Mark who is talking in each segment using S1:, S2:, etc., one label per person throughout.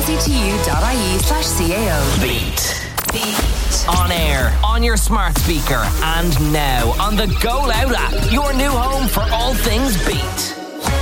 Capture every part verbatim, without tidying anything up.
S1: rttu.ie slash CAO.
S2: Beat. Beat. On air, on your smart speaker, and now on the Go Loud app. Your new home for all things Beat.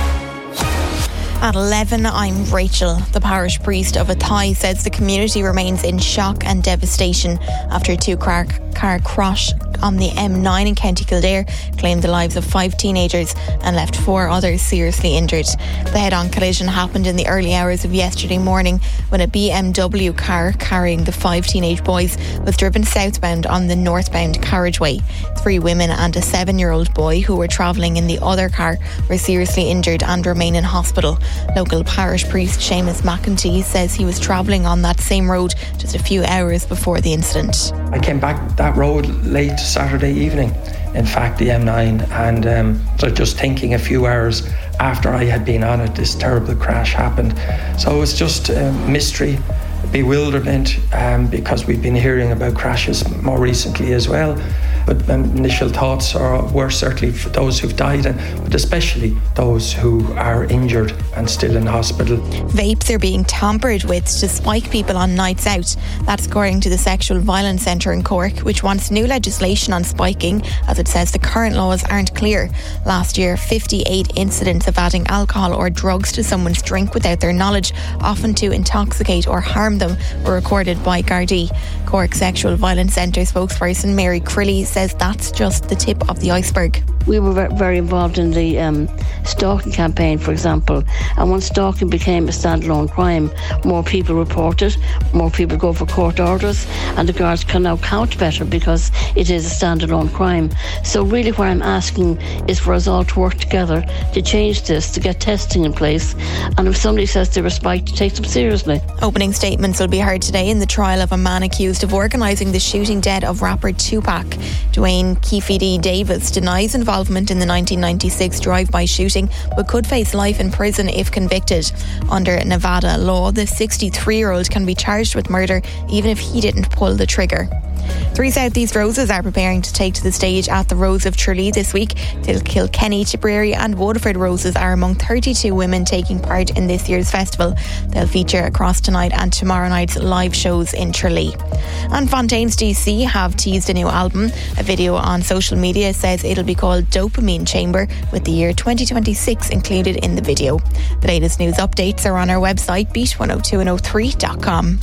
S3: At eleven, I'm Rachel. The parish priest of Athy says the community remains in shock and devastation after a two-car car crash on the M nine in County Kildare claimed the lives of five teenagers and left four others seriously injured. The head-on collision happened in the early hours of yesterday morning when a B M W car carrying the five teenage boys was driven southbound on the northbound carriageway. Three women and a seven-year-old boy who were travelling in the other car were seriously injured and remain in hospital. Local parish priest Seamus McEntee says he was travelling on that same road just a few hours before the incident.
S4: I came back that road late Saturday evening, in fact the M nine, and um, so just thinking a few hours after I had been on it, this terrible crash happened. So it was just uh, mystery, bewilderment, um, because we've been hearing about crashes more recently as well. But um, initial thoughts are, were certainly for those who've died, and but especially those who are injured and still in hospital.
S3: Vapes are being tampered with to spike people on nights out. That's according to the Sexual Violence Centre in Cork, which wants new legislation on spiking, as it says the current laws aren't clear. Last year, fifty-eight incidents of adding alcohol or drugs to someone's drink without their knowledge, often to intoxicate or harm them, were recorded by Gardaí. Cork Sexual Violence Centre spokesperson Mary Crilly says that's just the tip of the iceberg.
S5: We were very involved in the um, stalking campaign, for example, and once stalking became a standalone crime, more people report it, more people go for court orders, and the guards can now count better because it is a standalone crime. So really what I'm asking is for us all to work together to change this, to get testing in place, and if somebody says they were spiked, to take them seriously.
S3: Opening statements will be heard today in the trial of a man accused of organising the shooting dead of rapper Tupac. Dwayne Keefe Davis denies involvement in the nineteen ninety-six drive-by shooting, but could face life in prison if convicted. Under Nevada law, the sixty-three-year-old can be charged with murder even if he didn't pull the trigger. Three South East Roses are preparing to take to the stage at the Rose of Tralee this week. Kilkenny, Tipperary and Waterford Roses are among thirty-two women taking part in this year's festival. They'll feature across tonight and tomorrow night's live shows in Tralee. And Fontaines D C have teased a new album. A video on social media says it'll be called Dopamine Chamber, with the year twenty twenty-six included in the video. The latest news updates are on our website, beat one oh two and oh three dot com.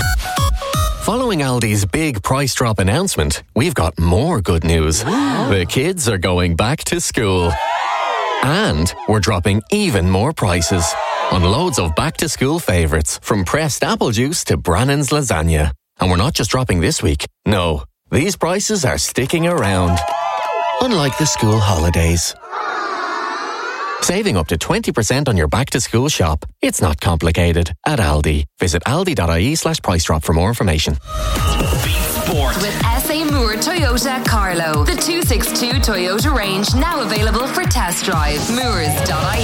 S6: Following Aldi's big price drop announcement, we've got more good news. The kids are going back to school. And we're dropping even more prices on loads of back-to-school favourites, from pressed apple juice to Brannan's lasagna. And we're not just dropping this week. No, these prices are sticking around. Unlike the school holidays. Saving up to twenty percent on your back-to-school shop. It's not complicated at Aldi. Visit aldi.ie slash price drop for more information.
S1: Sport. With S A Moore Toyota Carlow. The two sixty-two Toyota range now available for test drive. Moores dot I E.